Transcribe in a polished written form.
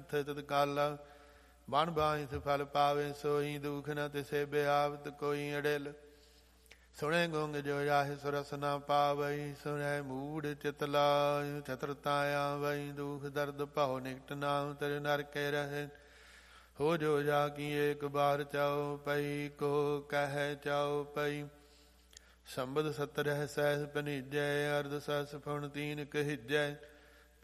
ਤਿੱਥ ਤਤਕਾਲਾ। ਬਣ ਬਾਂਸ ਫਲ ਪਾਵੇ ਸੋਈ, ਦੁਖ ਨ ਤਿਸੇ ਬਿਆਵਤ ਕੋਈ ਅੜਿਲ। ਸੁਣੇ ਗੁੰਗ ਜੋ ਜਾਹਿ ਸੁਰਸ ਨ ਪਾਵਈ, ਸੁਣੈ ਮੂੜ ਚਿਤ ਲਾਇ ਚਤੁਰਤਾ ਆਵਈ। ਦੁਖ ਦਰਦ ਭਉ ਨਿਕਟ ਨਾਮ, ਤਰਿ ਨਰਕੇ ਰਹੇ। ਹੋ ਜੋ ਜਾ ਕੀ ਏਕ ਬਾਰ ਚਾਉ ਪਈ, ਕੋ ਕਹਿ ਚਾਉ ਪਈ। ਸੰਬਦ ਸਤਰ ਸਹਿਸ ਪਨੀਜੈ, ਅਰਧ ਸਸ ਫੁਣ ਤੀਨ ਕਹੀਜੈ।